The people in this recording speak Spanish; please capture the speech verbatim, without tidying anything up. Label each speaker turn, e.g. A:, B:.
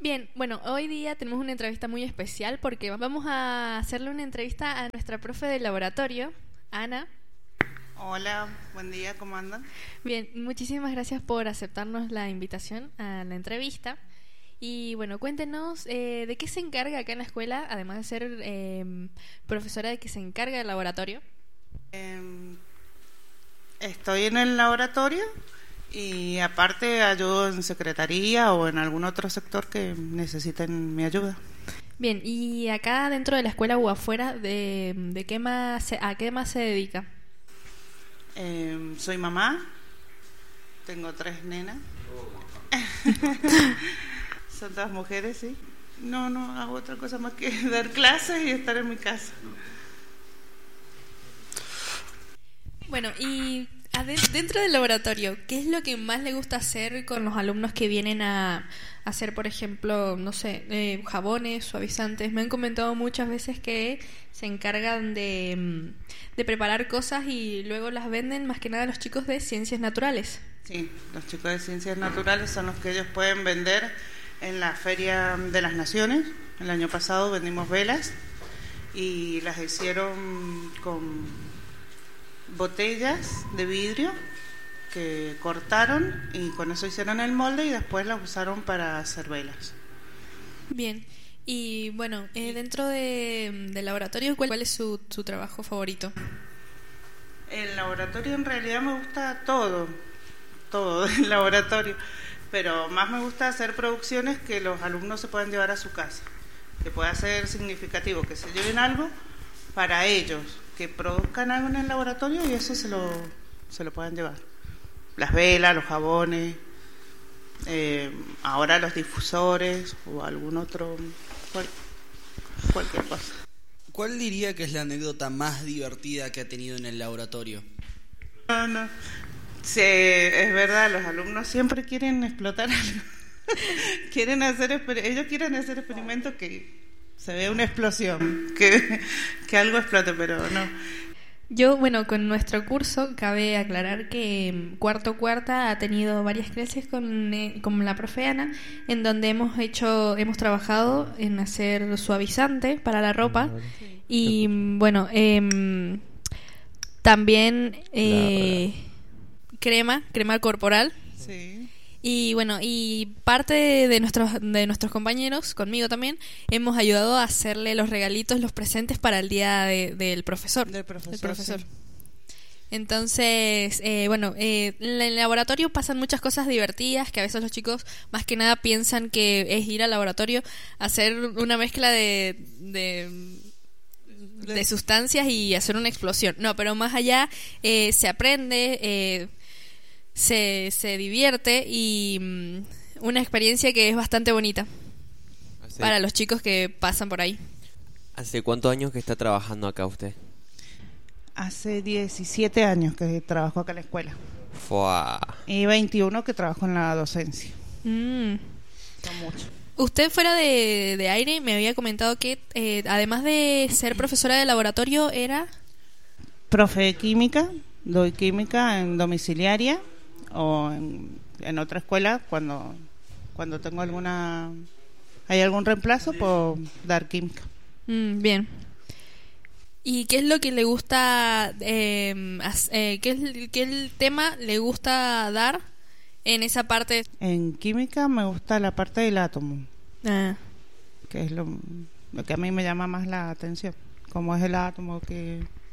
A: Bien, bueno, hoy día tenemos una entrevista muy especial porque vamos a hacerle una entrevista a nuestra profe de laboratorio, Ana.
B: Hola, buen día, ¿cómo andan?
A: Bien, muchísimas gracias por aceptarnos la invitación a la entrevista. Y bueno, cuéntenos eh, de qué se encarga acá en la escuela, además de ser eh, profesora de que se encarga del laboratorio.
B: Eh, estoy en el laboratorio y aparte ayudo en secretaría o en algún otro sector que necesiten mi ayuda.
A: Bien, y acá dentro de la escuela o afuera, ¿de, de qué más se, a qué más se dedica?
B: Eh, soy mamá, tengo tres nenas. Son todas mujeres, sí. No, no hago otra cosa más que dar clases y estar en mi casa.
A: Bueno, y dentro del laboratorio, ¿qué es lo que más le gusta hacer con los alumnos que vienen a hacer, por ejemplo, no sé, eh, jabones, suavizantes? Me han comentado muchas veces que se encargan de, de preparar cosas y luego las venden más que nada a los chicos de ciencias naturales.
B: Sí, los chicos de ciencias naturales son los que ellos pueden vender en la Feria de las Naciones. El año pasado vendimos velas y las hicieron con botellas de vidrio que cortaron y con eso hicieron el molde y después las usaron para hacer velas.
A: Bien, y bueno, eh, dentro de, del laboratorio, ¿cuál, cuál es su, su trabajo favorito?
B: El laboratorio en realidad me gusta todo, todo del laboratorio, pero más me gusta hacer producciones que los alumnos se puedan llevar a su casa, que pueda ser significativo, que se lleven algo para ellos, que produzcan algo en el laboratorio y eso se lo, se lo puedan llevar. Las velas, los jabones, eh, ahora los difusores o algún otro, cual, cualquier cosa.
C: ¿Cuál diría que es la anécdota más divertida que ha tenido en el laboratorio?
B: No, no. Sí, es verdad, los alumnos siempre quieren explotar algo. quieren hacer, ellos quieren hacer experimentos que se vea una explosión, que, que algo explote, pero no.
A: Yo, bueno, con nuestro curso cabe aclarar que cuarto cuarta ha tenido varias clases con, eh, con la profe Ana, en donde hemos hecho, hemos trabajado en hacer suavizante para la ropa y bueno, eh, también eh, crema, crema corporal.
B: Sí.
A: Y bueno, y parte de nuestros de nuestros compañeros, conmigo también, hemos ayudado a hacerle los regalitos, los presentes para el día de, del profesor.
B: Del profesor.
A: Del profesor.
B: Sí.
A: Entonces, eh, bueno, eh, en el laboratorio pasan muchas cosas divertidas que a veces los chicos más que nada piensan que es ir al laboratorio a hacer una mezcla de... de de sustancias y hacer una explosión. No, pero más allá eh, se aprende... Eh, Se, se divierte y um, una experiencia que es bastante bonita ¿Hace? Para los chicos que pasan por ahí.
D: ¿Hace cuántos años que está trabajando acá usted?
B: Hace diecisiete años que trabajo acá en la escuela.
D: Fua.
B: Y veintiuno que trabajo en la docencia.
A: Mm.
B: Son muchos.
A: Usted fuera de, de aire me había comentado que eh, además de ser profesora de laboratorio era...
B: Profe de química, doy química en domiciliaria o en, en otra escuela cuando cuando tengo alguna hay algún reemplazo puedo dar química.
A: Mm, bien. ¿Y qué es lo que le gusta eh, eh, qué es qué el tema le gusta dar en esa parte?
B: En química me gusta la parte del átomo.
A: Ah.
B: Que es lo, lo que a mí me llama más la atención, cómo es el átomo, que